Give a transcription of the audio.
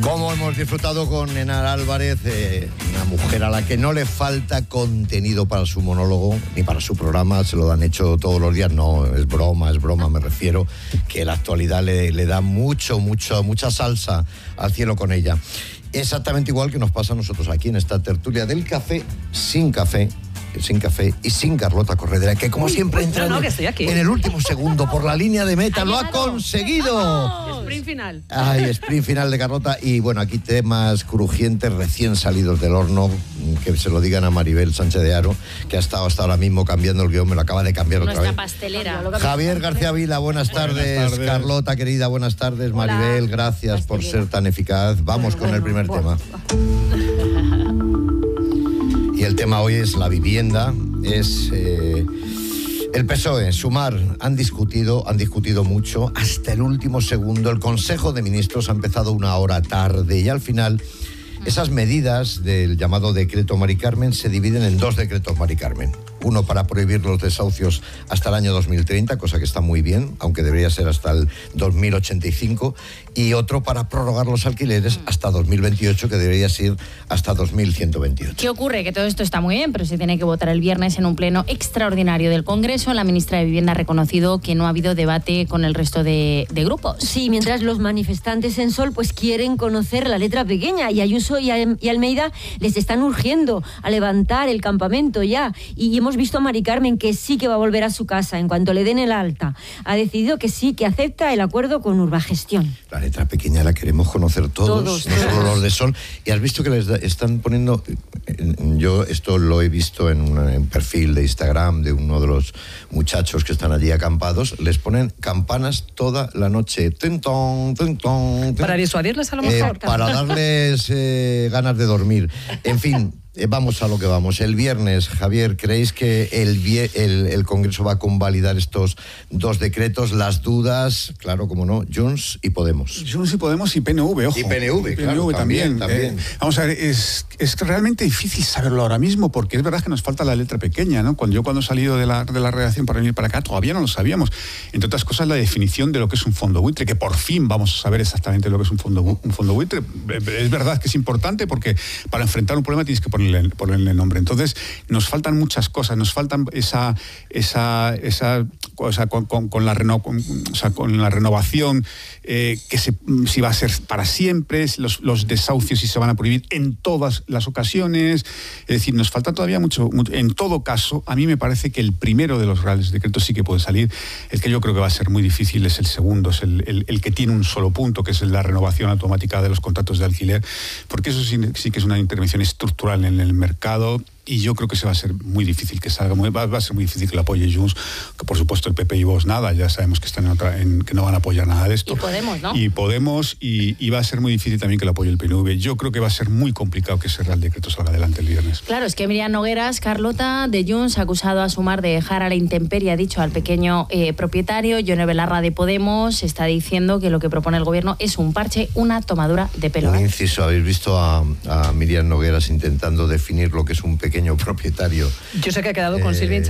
Como hemos disfrutado con Enar Álvarez, una mujer a la que no le falta contenido para su monólogo ni para su programa, se lo han hecho todos los días. No, es broma, me refiero, que la actualidad le da mucha salsa al cielo con ella. Exactamente igual que nos pasa a nosotros aquí en esta tertulia del café sin café y sin Carlota Corredera, que como siempre entra en el último segundo por la línea de meta. ¡Lo ha conseguido! Sprint final. Ay, sprint final de Carlota. Y bueno, aquí temas crujientes recién salidos del horno, que se lo digan a Maribel Sánchez de Haro, que ha estado hasta ahora mismo cambiando el guión, me lo acaba de cambiar otra vez. Nuestra pastelera. Javier García Vila, buenas tardes. Buenas tardes. Carlota, querida, buenas tardes. Hola. Maribel, gracias por ser tan eficaz. Vamos con el primer tema. Y el tema hoy es la vivienda, es el PSOE, Sumar, han discutido mucho hasta el último segundo. El Consejo de Ministros ha empezado una hora tarde y al final esas medidas del llamado decreto Mari Carmen se dividen en dos decretos Mari Carmen. Uno para prohibir los desahucios hasta el año 2030, cosa que está muy bien, aunque debería ser hasta el 2085, y otro para prorrogar los alquileres hasta 2028, que debería ser hasta 2128. ¿Qué ocurre? Que todo esto está muy bien, pero se tiene que votar el viernes en un pleno extraordinario del Congreso. La ministra de Vivienda ha reconocido que no ha habido debate con el resto de grupos. Sí, mientras los manifestantes en Sol pues quieren conocer la letra pequeña, y Ayuso y Almeida les están urgiendo a levantar el campamento ya, y hemos visto a Mari Carmen, que sí que va a volver a su casa en cuanto le den el alta. Ha decidido que sí, que acepta el acuerdo con Urbagestión. La letra pequeña la queremos conocer todos, no solo los de Sol. Y has visto que les están poniendo, yo esto lo he visto en un perfil de Instagram de uno de los muchachos que están allí acampados, les ponen campanas toda la noche. Tentón. Para disuadirles a lo mejor. Para darles ganas de dormir. En fin. Vamos a lo que vamos. El viernes, Javier, ¿creéis que el Congreso va a convalidar estos dos decretos? Las dudas, claro, como no, Junts y Podemos. Junts y Podemos y PNV, ojo. Y PNV, claro, también. Vamos a ver, es realmente difícil saberlo ahora mismo, porque es verdad que nos falta la letra pequeña, ¿no? Cuando he salido de la redacción para venir para acá, todavía no lo sabíamos. Entre otras cosas, la definición de lo que es un fondo buitre, que por fin vamos a saber exactamente lo que es un fondo buitre. Es verdad que es importante, porque para enfrentar un problema tienes que ponerle nombre. Entonces, nos faltan muchas cosas, nos faltan con la renovación, si va a ser para siempre, los desahucios si se van a prohibir en todas las ocasiones. Es decir, nos falta todavía mucho. En todo caso, a mí me parece que el primero de los reales decretos sí que puede salir. El que yo creo que va a ser muy difícil es el segundo, es el que tiene un solo punto, que es la renovación automática de los contratos de alquiler, porque eso sí que es una intervención estructural en el mercado, y yo creo que se va a ser muy difícil que salga, va a ser muy difícil que lo apoye Junts, que por supuesto el PP y Vox nada, ya sabemos que están que no van a apoyar nada de esto. Y Podemos, ¿no? Y Podemos, y va a ser muy difícil también que lo apoye el PNV. Yo creo que va a ser muy complicado que ese Real Decreto salga adelante el viernes. Claro, es que Miriam Nogueras, Carlota, de Junts, ha acusado a Sumar de dejar a la intemperie, ha dicho, al pequeño propietario. Yone Belarra, de Podemos, está diciendo que lo que propone el gobierno es un parche, una tomadura de pelo. Un inciso, ¿habéis visto a Miriam Nogueras intentando definir lo que es un pequeño propietario? Yo sé que ha quedado con Silvia